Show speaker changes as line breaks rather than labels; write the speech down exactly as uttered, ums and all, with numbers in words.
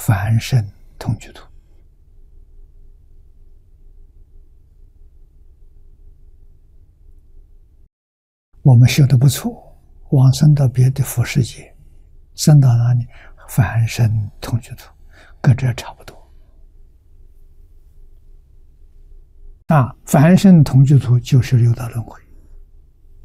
凡圣同居土。我们修的不错，往生到别的佛世界，生到哪里？凡圣同居土，跟这差不多。那凡圣同居土就是六道轮回。